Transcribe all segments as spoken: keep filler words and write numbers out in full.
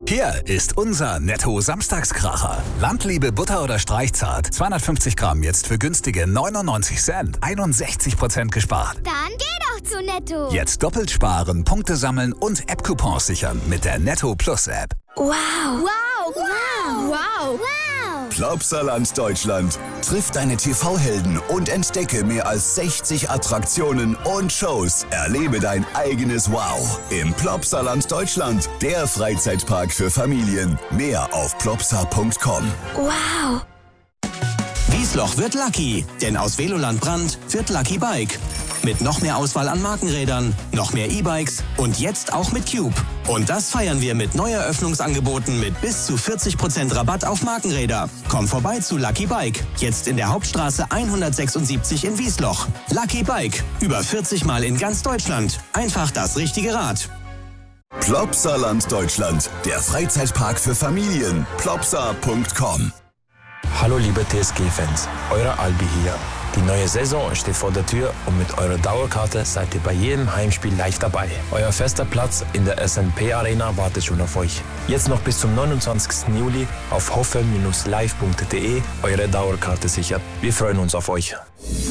Hier ist unser Netto-Samstagskracher. Landliebe Butter oder Streichzart. zweihundertfünfzig Gramm jetzt für günstige neunundneunzig Cent. einundsechzig Prozent gespart. Dann geh doch zu Netto. Jetzt doppelt sparen, Punkte sammeln und App-Coupons sichern mit der Netto Plus App. Wow. Wow. Wow. Wow. Wow. Plopsaland Deutschland. Triff deine T V-Helden und entdecke mehr als sechzig Attraktionen und Shows. Erlebe dein eigenes Wow im Plopsaland Deutschland. Der Freizeitpark für Familien. Mehr auf plopsa punkt com. Wow. Wiesloch wird lucky, denn aus Veloland Brand wird Lucky Bike. Mit noch mehr Auswahl an Markenrädern, noch mehr E-Bikes und jetzt auch mit Cube. Und das feiern wir mit Neueröffnungsangeboten mit bis zu vierzig Prozent Rabatt auf Markenräder. Komm vorbei zu Lucky Bike, jetzt in der Hauptstraße hundertsechsundsiebzig in Wiesloch. Lucky Bike, über vierzig Mal in ganz Deutschland. Einfach das richtige Rad. Plopsaland Deutschland, der Freizeitpark für Familien. plopsa punkt com. Hallo liebe T S G-Fans, euer Albi hier. Die neue Saison steht vor der Tür und mit eurer Dauerkarte seid ihr bei jedem Heimspiel live dabei. Euer fester Platz in der S N P Arena wartet schon auf euch. Jetzt noch bis zum neunundzwanzigsten Juli auf hoffe Bindestrich live punkt de eure Dauerkarte sichern. Wir freuen uns auf euch.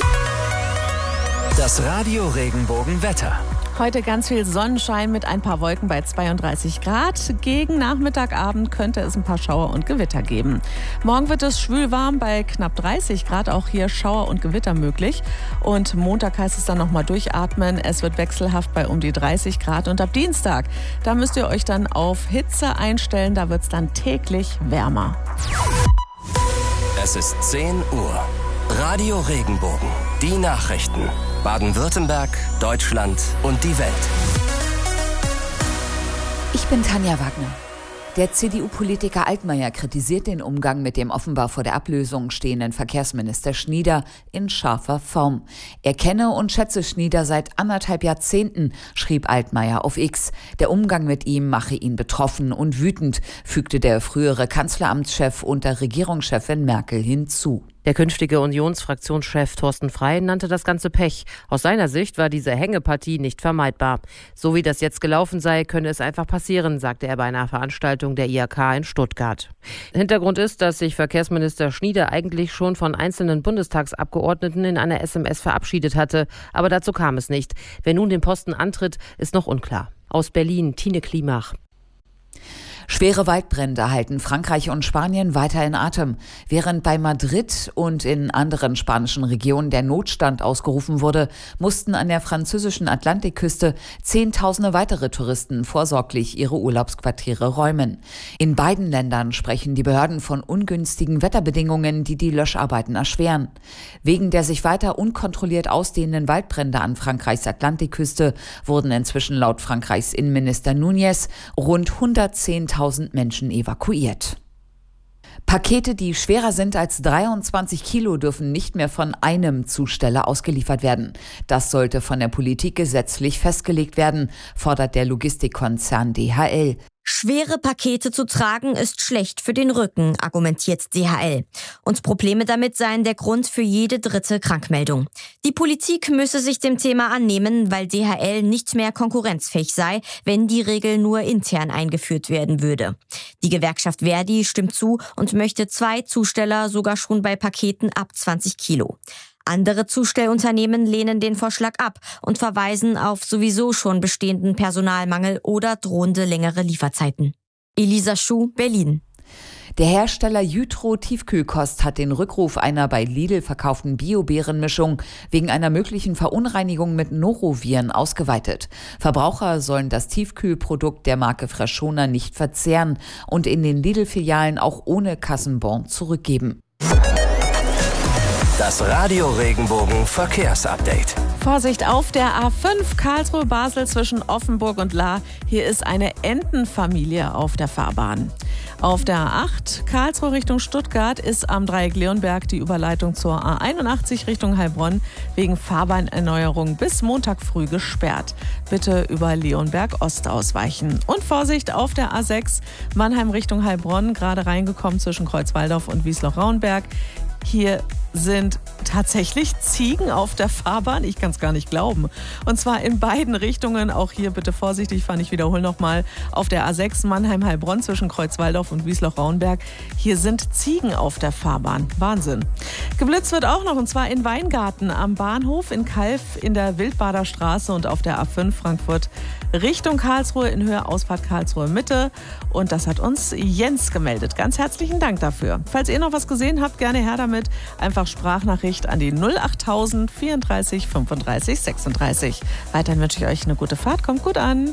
Das Radio Regenbogen Wetter. Heute ganz viel Sonnenschein mit ein paar Wolken bei zweiunddreißig Grad. Gegen Nachmittagabend könnte es ein paar Schauer und Gewitter geben. Morgen wird es schwül warm bei knapp dreißig Grad. Auch hier Schauer und Gewitter möglich. Und Montag heißt es dann nochmal durchatmen. Es wird wechselhaft bei um die dreißig Grad. Und ab Dienstag, da müsst ihr euch dann auf Hitze einstellen. Da wird es dann täglich wärmer. Es ist zehn Uhr. Radio Regenbogen. Die Nachrichten. Baden-Württemberg, Deutschland und die Welt. Ich bin Tanja Wagner. Der C D U-Politiker Altmaier kritisiert den Umgang mit dem offenbar vor der Ablösung stehenden Verkehrsminister Schnieder in scharfer Form. Er kenne und schätze Schnieder seit anderthalb Jahrzehnten, schrieb Altmaier auf X. Der Umgang mit ihm mache ihn betroffen und wütend, fügte der frühere Kanzleramtschef unter Regierungschefin Merkel hinzu. Der künftige Unionsfraktionschef Thorsten Frey nannte das Ganze Pech. Aus seiner Sicht war diese Hängepartie nicht vermeidbar. So wie das jetzt gelaufen sei, könne es einfach passieren, sagte er bei einer Veranstaltung der I H K in Stuttgart. Hintergrund ist, dass sich Verkehrsminister Schnieder eigentlich schon von einzelnen Bundestagsabgeordneten in einer S M S verabschiedet hatte. Aber dazu kam es nicht. Wer nun den Posten antritt, ist noch unklar. Aus Berlin, Tine Klimach. Schwere Waldbrände halten Frankreich und Spanien weiter in Atem. Während bei Madrid und in anderen spanischen Regionen der Notstand ausgerufen wurde, mussten an der französischen Atlantikküste Zehntausende weitere Touristen vorsorglich ihre Urlaubsquartiere räumen. In beiden Ländern sprechen die Behörden von ungünstigen Wetterbedingungen, die die Löscharbeiten erschweren. Wegen der sich weiter unkontrolliert ausdehnenden Waldbrände an Frankreichs Atlantikküste wurden inzwischen laut Frankreichs Innenminister Núñez rund hundertzehntausend Menschen evakuiert. Pakete, die schwerer sind als dreiundzwanzig Kilo, dürfen nicht mehr von einem Zusteller ausgeliefert werden. Das sollte von der Politik gesetzlich festgelegt werden, fordert der Logistikkonzern D H L. Schwere Pakete zu tragen ist schlecht für den Rücken, argumentiert D H L. Und Probleme damit seien der Grund für jede dritte Krankmeldung. Die Politik müsse sich dem Thema annehmen, weil D H L nicht mehr konkurrenzfähig sei, wenn die Regel nur intern eingeführt werden würde. Die Gewerkschaft Verdi stimmt zu und möchte zwei Zusteller sogar schon bei Paketen ab zwanzig Kilo. Andere Zustellunternehmen lehnen den Vorschlag ab und verweisen auf sowieso schon bestehenden Personalmangel oder drohende längere Lieferzeiten. Elisa Schuh, Berlin. Der Hersteller Jytro Tiefkühlkost hat den Rückruf einer bei Lidl verkauften Bio-Beerenmischung wegen einer möglichen Verunreinigung mit Noroviren ausgeweitet. Verbraucher sollen das Tiefkühlprodukt der Marke Freshona nicht verzehren und in den Lidl-Filialen auch ohne Kassenbon zurückgeben. Das Radio Regenbogen Verkehrsupdate. Vorsicht auf der A fünf Karlsruhe-Basel zwischen Offenburg und Lahr. Hier ist eine Entenfamilie auf der Fahrbahn. Auf der A acht Karlsruhe Richtung Stuttgart ist am Dreieck Leonberg die Überleitung zur A einundachtzig Richtung Heilbronn wegen Fahrbahnerneuerung bis Montag früh gesperrt. Bitte über Leonberg Ost ausweichen. Und Vorsicht auf der A sechs Mannheim Richtung Heilbronn, gerade reingekommen zwischen Kreuzwaldorf und Wiesloch-Rauenberg. Hier sind tatsächlich Ziegen auf der Fahrbahn. Ich kann es gar nicht glauben. Und zwar in beiden Richtungen. Auch hier bitte vorsichtig fahren. Ich wiederhole nochmal. Auf der A sechs Mannheim-Heilbronn zwischen Kreuzwaldorf und Wiesloch-Rauenberg. Hier sind Ziegen auf der Fahrbahn. Wahnsinn. Geblitzt wird auch noch, und zwar in Weingarten am Bahnhof, in Calw, in der Wildbader Straße und auf der A fünf Frankfurt Richtung Karlsruhe in Höhe Ausfahrt Karlsruhe Mitte. Und das hat uns Jens gemeldet. Ganz herzlichen Dank dafür. Falls ihr noch was gesehen habt, gerne her damit. Einfach Sprachnachricht an die null achttausend vierunddreißig fünfunddreißig sechsunddreißig. Weiterhin wünsche ich euch eine gute Fahrt. Kommt gut an.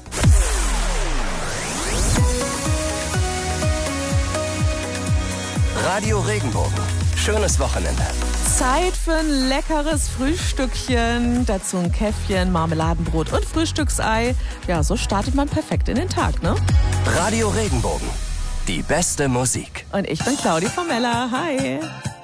Radio Regenbogen. Schönes Wochenende. Zeit für ein leckeres Frühstückchen. Dazu ein Käffchen, Marmeladenbrot und Frühstücksei. Ja, so startet man perfekt in den Tag, ne? Radio Regenbogen. Die beste Musik. Und ich bin Claudia Formella. Hi.